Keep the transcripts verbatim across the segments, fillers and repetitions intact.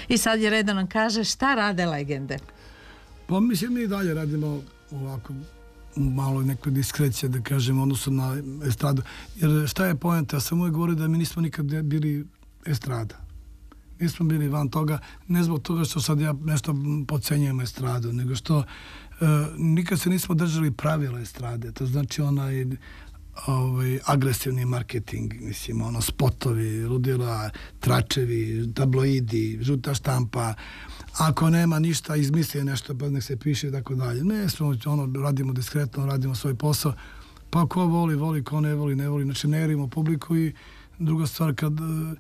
I sad je red da nam kaže šta rade legende. Pa mislim mi i dalje radimo ovako malo neka diskrecija, da kažem, odnosno na estradu. Jer šta je poenta? Ja sam uvijek govorio da mi nismo nikad bili estrada. Nismo bili van toga, ne zbog toga što sad ja nešto podcenjujem estradu, nego što uh, nikad se nismo držali pravila estrade. To znači onaj ovaj, agresivni marketing, mislim, ono, spotovi, ludila, tračevi, tabloidi, žuta štampa. Ako nema ništa, izmisli nešto, pa nek se piše i tako dalje. Ne, smo, ono, radimo diskretno, radimo svoj posao. Pa ko voli, voli, ko ne voli, ne voli. Znači, ne jerimo publiku i druga stvar, kad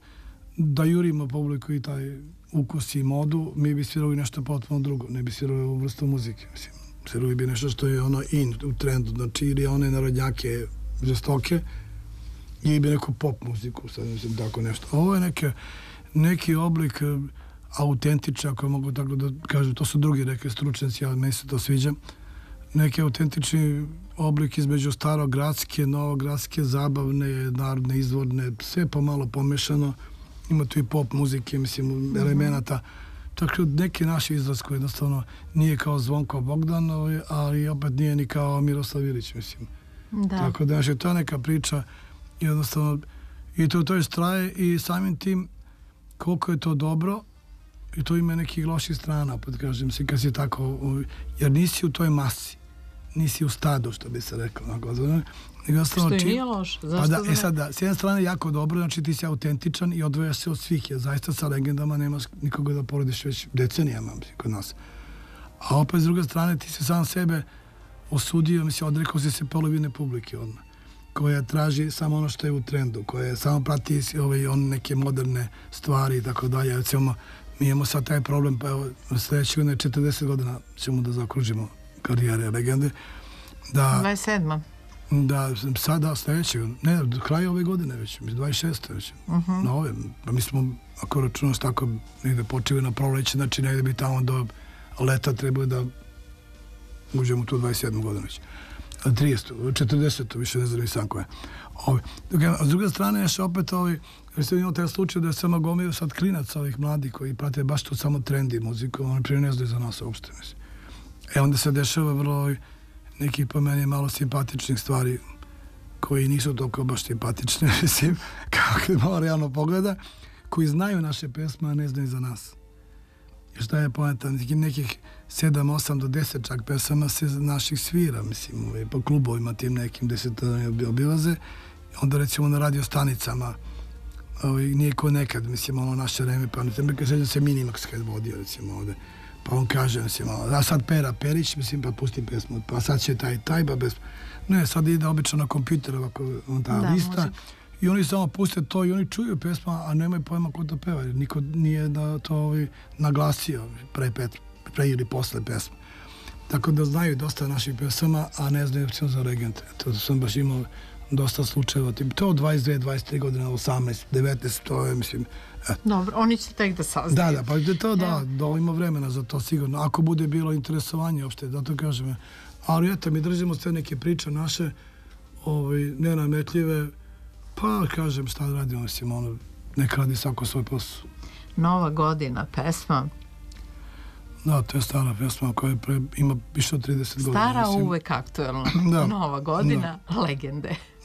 da jurimo publiku i taj ukus i modu, mi bi svirali nešto potpuno drugo. Ne bi svirali u vrstu muzike. Mislim, svirali bi nešto što je ono in u trendu. Znači, ili one narodnjake žestoke, ili bi neku pop muziku, sad mislim, tako nešto. Ovo je neke, neki oblik autentičan, ako mogu tako da kažem, to su drugi neke stručnjaci, ali meni se to sviđa. Neki autentični oblik između starogradske, novogradske, zabavne, narodne, izvorne, sve pomalo pomešano. Ima tu i pop muzike, mislim, elemenata. Tako neki naš izraz koji jednostavno nije kao Zvonko Bogdan, ali opet nije ni kao Miroslav Ilić, mislim. Da. Tako da je to neka priča jednostavno i to, to je straje i samim tim koliko je to dobro i to ima nekih loših strana, pa da kažem se, kad si tako, jer nisi u toj masi, nisi u stadu, što bi se rekao. Što je nije loš. Pa da, e sad da, s jedne strane jako dobro, znači ti si autentičan i odvojaš se od svih, jer zaista sa legendama nemaš nikoga da porodiš već decenijama kod nas. A opet s druge strane ti si sam sebe osudio, mislim, odrekao si se polovine publike odmah, koja traži samo ono što je u trendu, koja samo prati ove, on neke moderne stvari i tako dalje. Recimo, mi imamo sad taj problem, pa evo, sljedeće godine, četrdeset godina ćemo da zaokružimo karijere legende. Da, dvadeset sedma Da, sada sljedeće, ne, do kraja ove godine već, dvadeset šeste već, uh-huh. na ove. Pa mi smo, ako računamo tako, negde počeli na proleće, znači negde bi tamo do leta trebali da uđemo tu dvadeset sedmu godinu već. tridesetu, četrdesetu, više ne znam i sam koja. A s druge strane, još opet, ovi, jer ste imali taj slučaj da je samo gomio sad klinac ovih mladih koji prate baš tu samo trendi muziku, oni prije ne znaju za nas uopšte, mislim. E onda se dešava vrlo nekih po meni malo simpatičnih stvari koji nisu toliko baš simpatične, mislim, kako je malo realno pogleda, koji znaju naše pesme, a ne znaju za nas. I šta je poenta, nekih sedam, osam do deset čak pesama se naših svira, mislim, po klubovima tim nekim desetama obilaze. Onda recimo na radio stanicama, nije ko nekad, mislim, ono naše vreme, pa ne seđa se Minimax kad vodio, recimo, ovde. Pa on kaže, mislim, a sad Pera Perić, mislim, pa pusti pesmu, pa sad će taj, taj, pa bez... Ne, sad ide obično na kompjuter, ovako, on ta da, lista, može. I oni samo puste to i oni čuju pesma, a nemaju pojma ko to peva, jer niko nije da to ovaj, naglasio pre, pet, pre ili posle pesme. Tako da znaju dosta naših pesama, a ne znaju opcijom za regente. To sam baš imao dosta slučajeva. To od dvadeset dve, dvadeset tri godine, osamnaest, devetnaest, to je, mislim... Et. Dobro, oni će tek da saznaju. Da, da, pa to da, da ima vremena za to sigurno. Ako bude bilo interesovanje uopšte, da to kažem. Ali eto, mi držimo sve neke priče naše, ovaj, nenametljive, pa kažem šta da radimo, mislim, ono, neka radi svako svoj posao. Nova godina, pesma. Da, to je stara pesma koja pre, ima više od trideset godina. Stara, uvek aktuelna. Da. Nova godina, da. Legende.